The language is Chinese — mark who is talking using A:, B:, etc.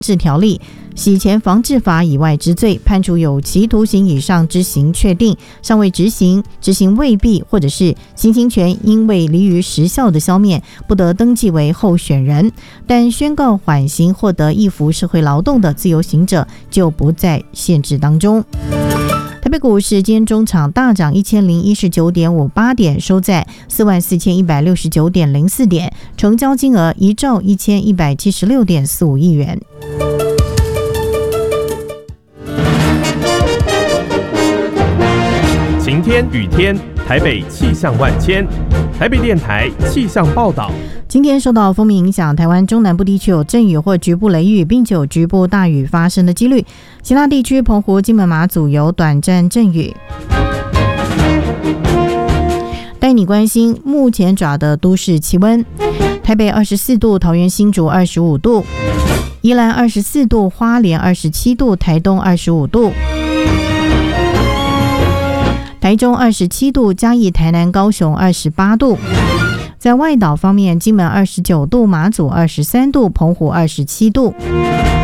A: 治条例洗钱防治法以外之罪，判处有期徒刑以上之刑确定，尚未执行，执行未毕，或者是行刑权因为离于时效的消灭，不得登记为候选人。但宣告缓刑获得易服社会劳动的自由行者就不在限制当中。台北股市今天中场大涨1019.58点，收在44169.04点，成交金额1兆1176.45亿元。
B: 晴天雨天，台北气象万千。台北电台气象报道。
A: 今天受到锋面影响，台湾中南部地区有阵雨或局部雷雨，并且有局部大雨发生的几率。其他地区，澎湖、金门、马祖有短暂阵雨。带你关心目前抓的都市气温：台北24度，桃园新竹25度，宜兰24度，花莲27度，台东25度。台中27度，嘉义、台南、高雄28度。在外岛方面，金门29度，马祖23度，澎湖27度。